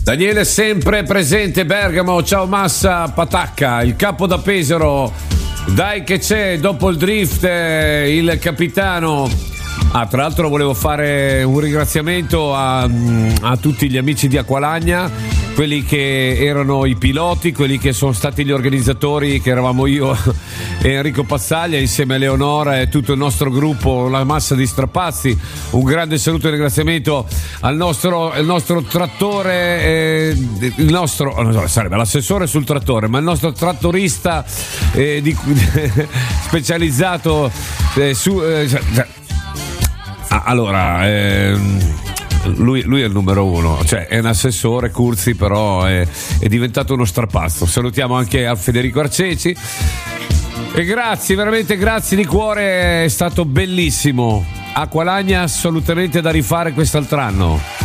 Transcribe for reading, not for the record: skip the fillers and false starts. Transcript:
Daniele sempre presente, Bergamo, ciao Massa, Patacca, il capo da Pesaro, dai che c'è, dopo il drift, il capitano. Tra l'altro volevo fare un ringraziamento a tutti gli amici di Acqualagna, quelli che erano i piloti, quelli che sono stati gli organizzatori, che eravamo io e Enrico Pazzaglia insieme a Eleonora e tutto il nostro gruppo, la massa di Strapazzi. Un grande saluto e ringraziamento al nostro trattore, sarebbe l'assessore sul trattore, ma il nostro trattorista specializzato lui è il numero uno, cioè è un assessore, Curzi, però è diventato uno strapazzo. Salutiamo anche a Federico Arceci e grazie, veramente grazie di cuore, è stato bellissimo. Acqualagna assolutamente da rifare quest'altro anno.